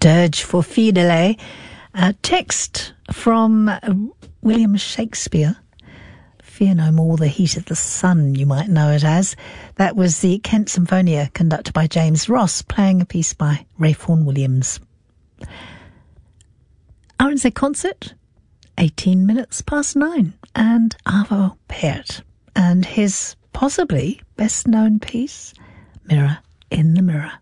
Dirge for Fidele, a text from William Shakespeare. Fear no more the heat of the sun, you might know it as. That was the Kent Symphonia, conducted by James Ross, playing a piece by Ralph Vaughan Williams. RNZ Concert, 18 minutes past 9, and Arvo Pärt, and his possibly best known piece, Mirror in the Mirror.